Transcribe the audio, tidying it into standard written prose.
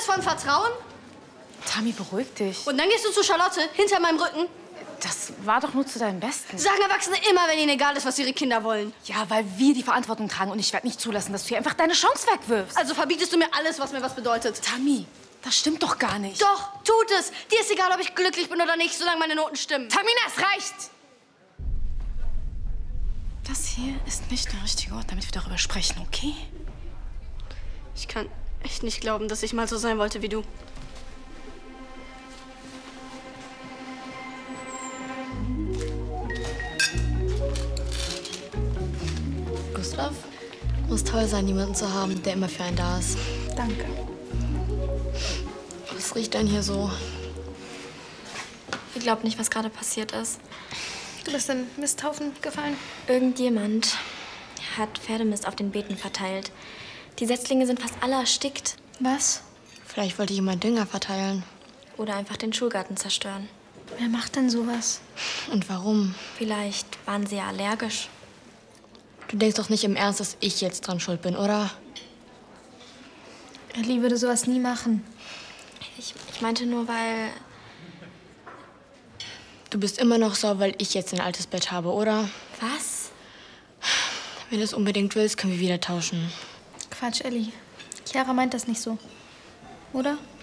das von Vertrauen? Tami, beruhig dich. Und dann gehst du zu Charlotte, hinter meinem Rücken? Das war doch nur zu deinem Besten. Sagen Erwachsene immer, wenn ihnen egal ist, was ihre Kinder wollen. Ja, weil wir die Verantwortung tragen und ich werde nicht zulassen, dass du hier einfach deine Chance wegwirfst. Also verbietest du mir alles, was mir was bedeutet. Tami, das stimmt doch gar nicht. Doch, tut es. Dir ist egal, ob ich glücklich bin oder nicht, solange meine Noten stimmen. Tamina, es reicht! Das hier ist nicht der richtige Ort, damit wir darüber sprechen, okay? Ich kann echt nicht glauben, dass ich mal so sein wollte wie du. Gustav, muss toll sein, jemanden zu haben, der immer für einen da ist. Danke. Was riecht denn hier so? Ich glaube nicht, was gerade passiert ist. Du bist in Misthaufen gefallen? Irgendjemand hat Pferdemist auf den Beeten verteilt. Die Setzlinge sind fast alle erstickt. Was? Vielleicht wollte jemand Dünger verteilen. Oder einfach den Schulgarten zerstören. Wer macht denn sowas? Und warum? Vielleicht waren sie ja allergisch. Du denkst doch nicht im Ernst, dass ich jetzt dran schuld bin, oder? Ellie würde sowas nie machen. Ich meinte nur, weil... Du bist immer noch sauer, weil ich jetzt ein altes Bett habe, oder? Was? Wenn du es unbedingt willst, können wir wieder tauschen. Quatsch, Ellie. Chiara meint das nicht so. Oder?